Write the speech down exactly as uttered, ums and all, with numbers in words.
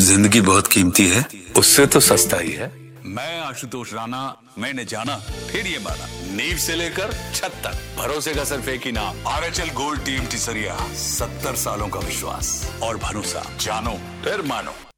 जिंदगी बहुत कीमती है, उससे तो सस्ता ही है। मैं आशुतोष राणा, मैंने जाना फिर ये माना, नींव से लेकर छत तक भरोसे का सिर्फ एक ही नाम, R H L gold team टिसरिया। सत्तर सालों का विश्वास और भरोसा, जानो फिर मानो।